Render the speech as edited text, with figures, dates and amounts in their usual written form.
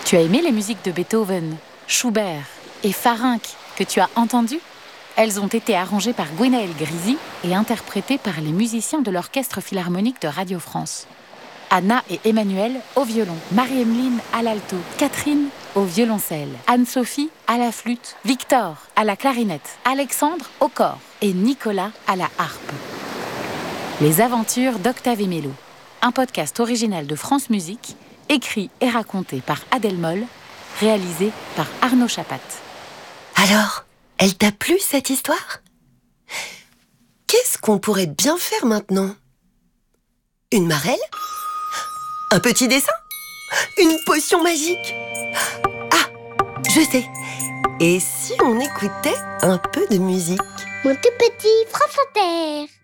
Tu as aimé les musiques de Beethoven, Schubert et Farinck que tu as entendues ? Elles ont été arrangées par Gwenaël Grisi et interprétées par les musiciens de l'Orchestre Philharmonique de Radio France. Anna et Emmanuel au violon, Marie-Emeline à l'alto, Catherine au violoncelle, Anne-Sophie à la flûte, Victor à la clarinette, Alexandre au cor et Nicolas à la harpe. Les aventures d'Octave et Mélo, un podcast original de France Musique, écrit et raconté par Adèle Moll, réalisé par Arnaud Chapat. Alors, elle t'a plu cette histoire ? Qu'est-ce qu'on pourrait bien faire maintenant ? Une marelle ? Un petit dessin ? Une potion magique ? Ah, je sais. Et si on écoutait un peu de musique ? Mon tout petit France Inter.